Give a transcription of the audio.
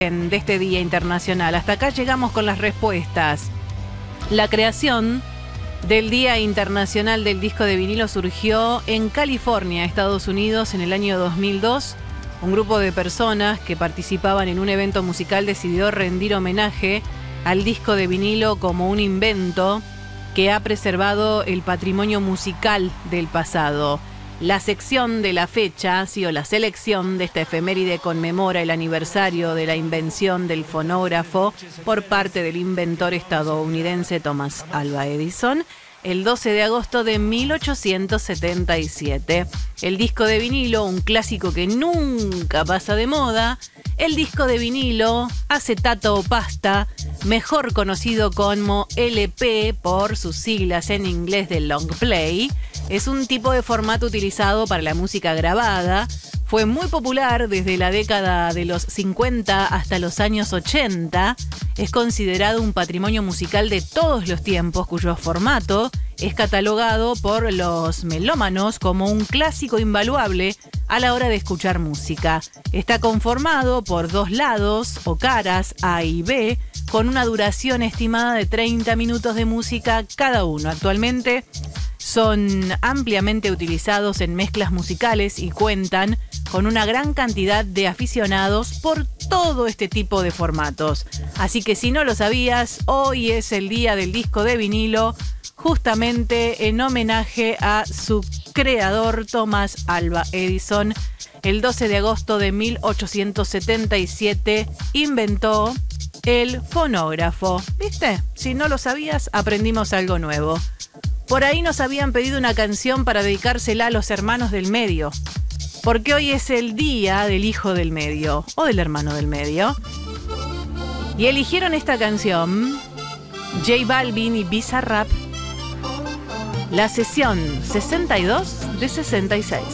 de este Día Internacional. Hasta acá llegamos con las respuestas. La creación del Día Internacional del Disco de Vinilo surgió en California, Estados Unidos, en el año 2002. Un grupo de personas que participaban en un evento musical decidió rendir homenaje al disco de vinilo como un invento que ha preservado el patrimonio musical del pasado. La sección de la fecha, sí, o la selección de esta efeméride conmemora el aniversario de la invención del fonógrafo por parte del inventor estadounidense Thomas Alva Edison, el 12 de agosto de 1877. El disco de vinilo, un clásico que nunca pasa de moda. El disco de vinilo, acetato o pasta, mejor conocido como LP por sus siglas en inglés de long play, es un tipo de formato utilizado para la música grabada. Fue muy popular desde la década de los 50 hasta los años 80. Es considerado un patrimonio musical de todos los tiempos, cuyo formato es catalogado por los melómanos como un clásico invaluable a la hora de escuchar música. Está conformado por dos lados o caras A y B, con una duración estimada de 30 minutos de música cada uno. Actualmente son ampliamente utilizados en mezclas musicales y cuentan con una gran cantidad de aficionados por todo este tipo de formatos. Así que si no lo sabías, hoy es el día del disco de vinilo, justamente en homenaje a su creador Thomas Alva Edison. El 12 de agosto de 1877 inventó el fonógrafo. ¿Viste? Si no lo sabías, aprendimos algo nuevo. Por ahí nos habían pedido una canción para dedicársela a los hermanos del medio, porque hoy es el día del hijo del medio o del hermano del medio. Y eligieron esta canción, J Balvin y Bizarrap, la sesión 62 de 66.